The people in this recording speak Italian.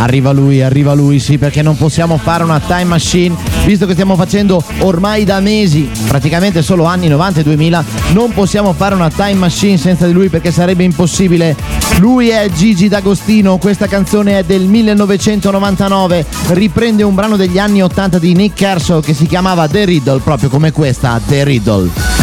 Arriva lui, sì, perché non possiamo fare una time machine, visto che stiamo facendo ormai da mesi, praticamente solo anni 90 e 2000, non possiamo fare una time machine senza di lui perché sarebbe impossibile. Lui è Gigi D'Agostino, questa canzone è del 1999, riprende un brano degli anni 80 di Nick Kershaw che si chiamava The Riddle, proprio come questa, The Riddle.